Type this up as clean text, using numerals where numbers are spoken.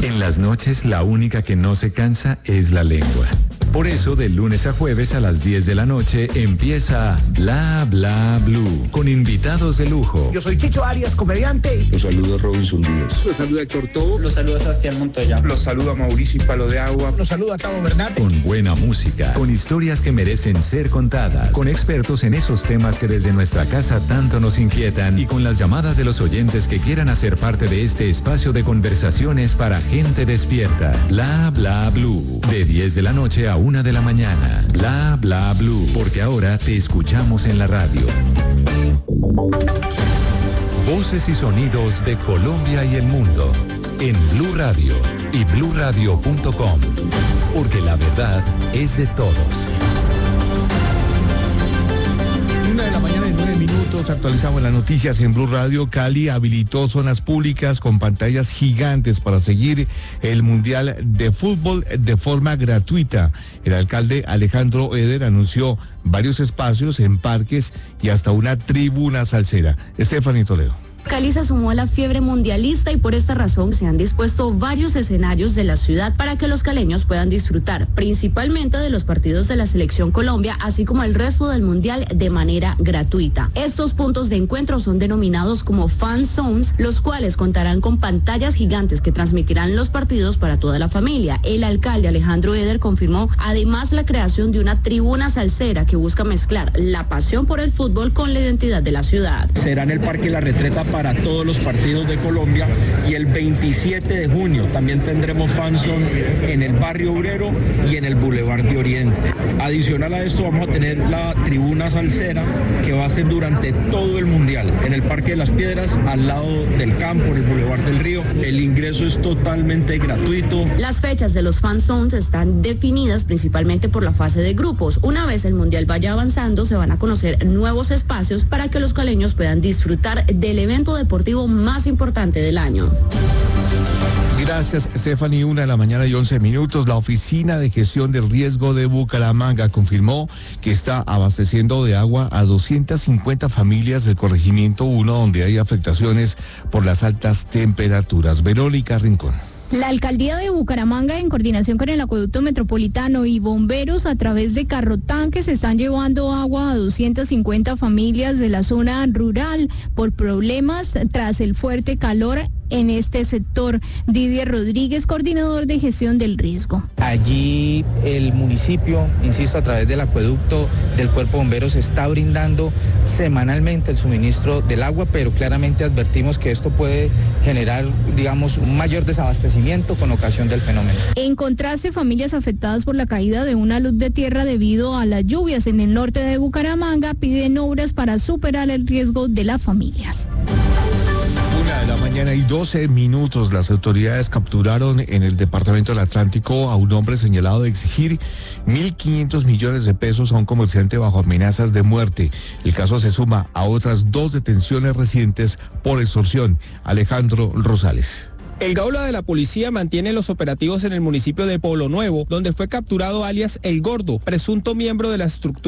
En las noches, la única que no se cansa es la lengua. Por eso, de lunes a jueves a las 10 de la noche empieza Bla Bla Blue, con invitados de lujo. Yo soy Chicho Arias, comediante. Los saluda Robinson Díaz. Los saluda Héctor Tobo. Los saluda Sebastián Montoya. Los saluda Mauricio Palo de Agua. Los saluda Tavo Bernat. Con buena música, con historias que merecen ser contadas, con expertos en esos temas que desde nuestra casa tanto nos inquietan y con las llamadas de los oyentes que quieran hacer parte de este espacio de conversaciones para gente despierta. Bla Bla Blue, de 10 de la noche a 1 de la mañana. Bla Bla Blue, porque ahora te escuchamos en la radio. Voces y sonidos de Colombia y el mundo en Blue Radio y bluradio.com, porque la verdad es de todos. 1 de la mañana y 9 minutos, actualizamos las noticias en Blue Radio. Cali habilitó zonas públicas con pantallas gigantes para seguir el Mundial de Fútbol de forma gratuita. El alcalde Alejandro Eder anunció varios espacios en parques y hasta una tribuna salsera. Stephanie Toledo. Cali se sumó a la fiebre mundialista y por esta razón se han dispuesto varios escenarios de la ciudad para que los caleños puedan disfrutar, principalmente de los partidos de la Selección Colombia, así como el resto del mundial de manera gratuita. Estos puntos de encuentro son denominados como Fan Zones, los cuales contarán con pantallas gigantes que transmitirán los partidos para toda la familia. El alcalde Alejandro Eder confirmó además la creación de una tribuna salsera que busca mezclar la pasión por el fútbol con la identidad de la ciudad. Será en el Parque La Retreta para todos los partidos de Colombia y el 27 de junio también tendremos fanzone en el Barrio Obrero y en el Boulevard de Oriente. Adicional a esto vamos a tener la tribuna salsera que va a ser durante todo el Mundial en el Parque de las Piedras, al lado del campo, en el Boulevard del Río. El ingreso es totalmente gratuito. Las fechas de los fan zones están definidas principalmente por la fase de grupos. Una vez el Mundial vaya avanzando, se van a conocer nuevos espacios para que los caleños puedan disfrutar del evento deportivo más importante del año. Gracias, Stephanie. 1 de la mañana y 11 minutos. La Oficina de Gestión del Riesgo de Bucaramanga confirmó que está abasteciendo de agua a 250 familias del corregimiento 1, donde hay afectaciones por las altas temperaturas. Verónica Rincón. La alcaldía de Bucaramanga, en coordinación con el acueducto metropolitano y bomberos, a través de carrotanques están llevando agua a 250 familias de la zona rural por problemas tras el fuerte calor en este sector. Didier Rodríguez, coordinador de gestión del riesgo. Allí el municipio, insisto, a través del acueducto del Cuerpo de Bomberos, está brindando semanalmente el suministro del agua, pero claramente advertimos que esto puede generar, digamos, un mayor desabastecimiento con ocasión del fenómeno. En contraste, familias afectadas por la caída de una luz de tierra debido a las lluvias en el norte de Bucaramanga piden obras para superar el riesgo de las familias. 1 de la mañana y 12 minutos. Las autoridades capturaron en el departamento del Atlántico a un hombre señalado de exigir 1.500 millones de pesos a un comerciante bajo amenazas de muerte. El caso se suma a otras 2 detenciones recientes por extorsión. Alejandro Rosales. El Gaula de la policía mantiene los operativos en el municipio de Pueblo Nuevo, donde fue capturado alias El Gordo, presunto miembro de la estructura